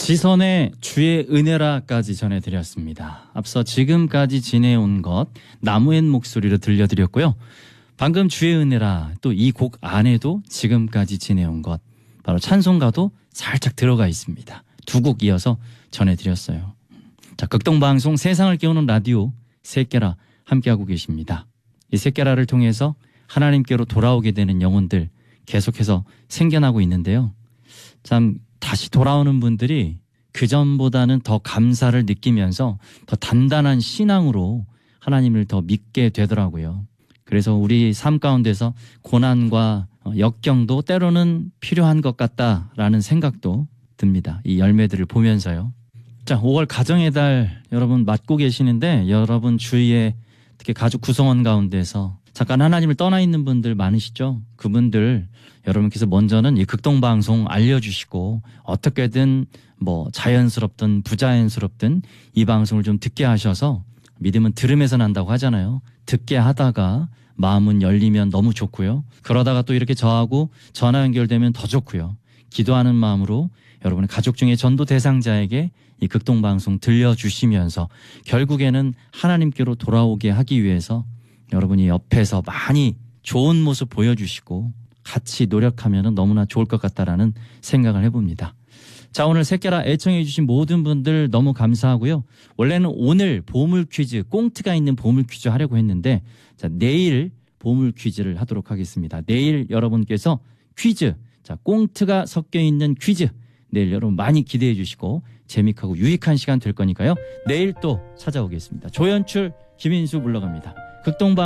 지선의 주의 은혜라까지 전해드렸습니다. 앞서 지금까지 지내온 것 나무의 목소리로 들려드렸고요. 방금 주의 은혜라 또 이 곡 안에도 지금까지 지내온 것 바로 찬송가도 살짝 들어가 있습니다. 두 곡 이어서 전해드렸어요. 자, 극동방송 세상을 깨우는 라디오 새끼라 함께하고 계십니다. 이 새끼라를 통해서 하나님께로 돌아오게 되는 영혼들 계속해서 생겨나고 있는데요. 참 다시 돌아오는 분들이 그전보다는 더 감사를 느끼면서 더 단단한 신앙으로 하나님을 더 믿게 되더라고요. 그래서 우리 삶 가운데서 고난과 역경도 때로는 필요한 것 같다라는 생각도 듭니다. 이 열매들을 보면서요. 자, 5월 가정의 달 여러분 맞고 계시는데 여러분 주위에 특히 가족 구성원 가운데서 잠깐 하나님을 떠나 있는 분들 많으시죠? 그분들 여러분께서 먼저는 이 극동방송 알려주시고 어떻게든 뭐 자연스럽든 부자연스럽든 이 방송을 좀 듣게 하셔서 믿음은 들음에서 난다고 하잖아요. 듣게 하다가 마음은 열리면 너무 좋고요. 그러다가 또 이렇게 저하고 전화 연결되면 더 좋고요. 기도하는 마음으로 여러분의 가족 중에 전도 대상자에게 이 극동방송 들려주시면서 결국에는 하나님께로 돌아오게 하기 위해서 여러분이 옆에서 많이 좋은 모습 보여주시고 같이 노력하면 너무나 좋을 것 같다라는 생각을 해봅니다. 자, 오늘 새끼라 애청해 주신 모든 분들 너무 감사하고요. 원래는 오늘 보물 퀴즈, 꽁트가 있는 보물 퀴즈 하려고 했는데 자, 내일 보물 퀴즈를 하도록 하겠습니다. 내일 여러분께서 퀴즈, 자, 꽁트가 섞여 있는 퀴즈 내일 여러분 많이 기대해 주시고 재미있고 유익한 시간 될 거니까요. 내일 또 찾아오겠습니다. 조연출 김인수 물러갑니다. 극동방